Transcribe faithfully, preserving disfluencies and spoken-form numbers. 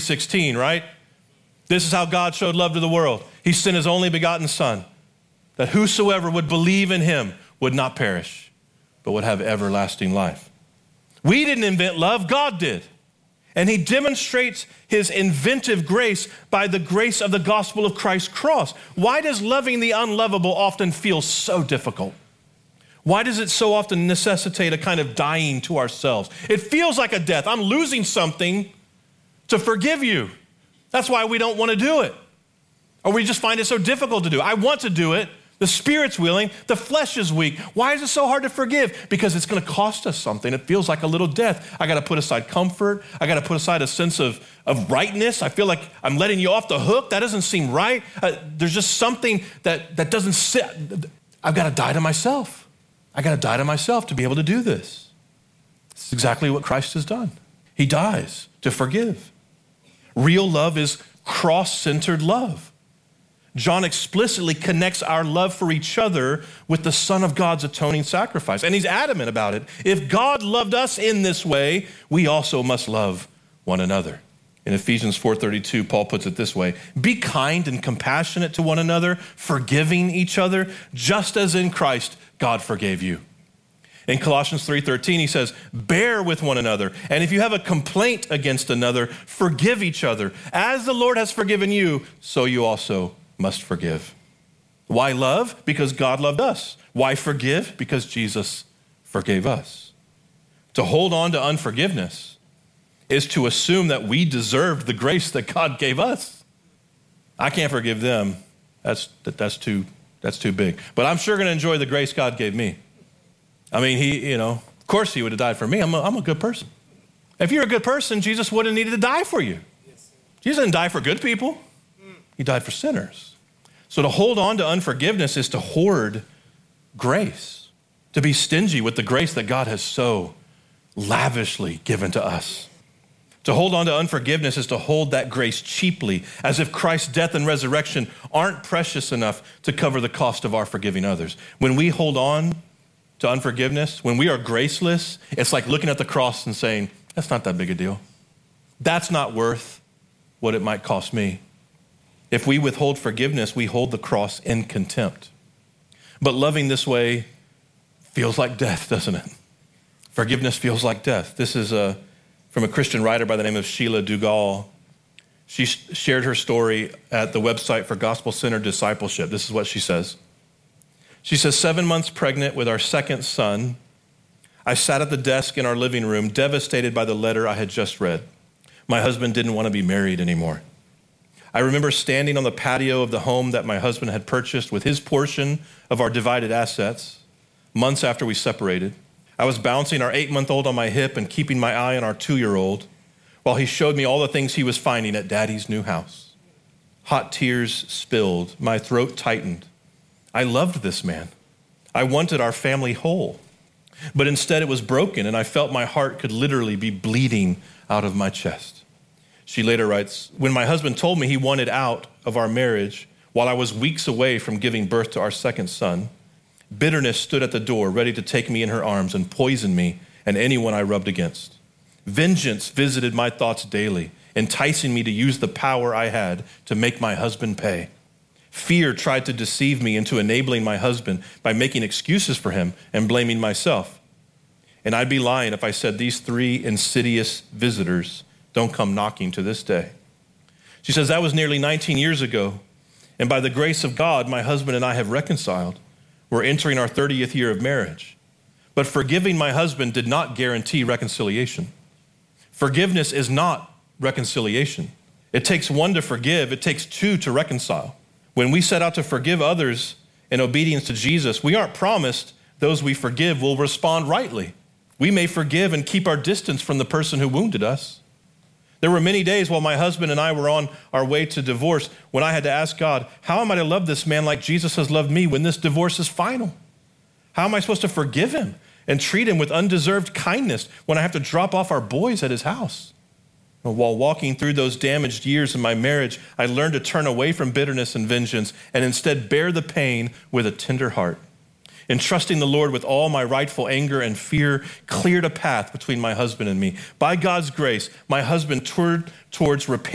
sixteen, right? This is how God showed love to the world. He sent his only begotten son, that whosoever would believe in him would not perish, but would have everlasting life. We didn't invent love, God did. And he demonstrates his inventive grace by the grace of the gospel of Christ's cross. Why does loving the unlovable often feel so difficult? Why does it so often necessitate a kind of dying to ourselves? It feels like a death. I'm losing something to forgive you. That's why we don't want to do it. Or we just find it so difficult to do. I want to do it. The spirit's willing, the flesh is weak. Why is it so hard to forgive? Because it's going to cost us something. It feels like a little death. I got to put aside comfort. I got to put aside a sense of, of rightness. I feel like I'm letting you off the hook. That doesn't seem right. Uh, there's just something that, that doesn't sit. I've got to die to myself. I got to die to myself to be able to do this. This is exactly what Christ has done. He dies to forgive. Real love is cross-centered love. John explicitly connects our love for each other with the Son of God's atoning sacrifice. And he's adamant about it. If God loved us in this way, we also must love one another. In Ephesians four thirty-two, Paul puts it this way: be kind and compassionate to one another, forgiving each other, just as in Christ God forgave you. In Colossians three thirteen, he says, bear with one another. And if you have a complaint against another, forgive each other. As the Lord has forgiven you, so you also must forgive. Why love? Because God loved us. Why forgive? Because Jesus forgave us. To hold on to unforgiveness is to assume that we deserved the grace that God gave us. I can't forgive them. That's, that, that's, too, that's too big. But I'm sure going to enjoy the grace God gave me. I mean, he, you know, of course he would have died for me. I'm a, I'm a good person. If you're a good person, Jesus wouldn't have needed to die for you. Jesus didn't die for good people. He died for sinners. So to hold on to unforgiveness is to hoard grace, to be stingy with the grace that God has so lavishly given to us. To hold on to unforgiveness is to hold that grace cheaply, as if Christ's death and resurrection aren't precious enough to cover the cost of our forgiving others. When we hold on to unforgiveness, when we are graceless, it's like looking at the cross and saying, that's not that big a deal. That's not worth what it might cost me. If we withhold forgiveness, we hold the cross in contempt. But loving this way feels like death, doesn't it? Forgiveness feels like death. This is a, from a Christian writer by the name of Sheila Dugal. She sh- shared her story at the website for Gospel-Centered Discipleship. This is what she says. She says, seven months pregnant with our second son, I sat at the desk in our living room, devastated by the letter I had just read. My husband didn't want to be married anymore. I remember standing on the patio of the home that my husband had purchased with his portion of our divided assets months after we separated. I was bouncing our eight-month-old on my hip and keeping my eye on our two-year-old while he showed me all the things he was finding at Daddy's new house. Hot tears spilled. My throat tightened. I loved this man. I wanted our family whole. But instead it was broken, and I felt my heart could literally be bleeding out of my chest. She later writes, when my husband told me he wanted out of our marriage while I was weeks away from giving birth to our second son, bitterness stood at the door, ready to take me in her arms and poison me and anyone I rubbed against. Vengeance visited my thoughts daily, enticing me to use the power I had to make my husband pay. Fear tried to deceive me into enabling my husband by making excuses for him and blaming myself. And I'd be lying if I said these three insidious visitors don't come knocking to this day. She says, that was nearly nineteen years ago. And by the grace of God, my husband and I have reconciled. We're entering our thirtieth year of marriage. But forgiving my husband did not guarantee reconciliation. Forgiveness is not reconciliation. It takes one to forgive. It takes two to reconcile. When we set out to forgive others in obedience to Jesus, we aren't promised those we forgive will respond rightly. We may forgive and keep our distance from the person who wounded us. There were many days while my husband and I were on our way to divorce when I had to ask God, how am I to love this man like Jesus has loved me when this divorce is final? How am I supposed to forgive him and treat him with undeserved kindness when I have to drop off our boys at his house? While walking through those damaged years in my marriage, I learned to turn away from bitterness and vengeance and instead bear the pain with a tender heart. Entrusting the Lord with all my rightful anger and fear cleared a path between my husband and me. By God's grace, my husband turned towards repair.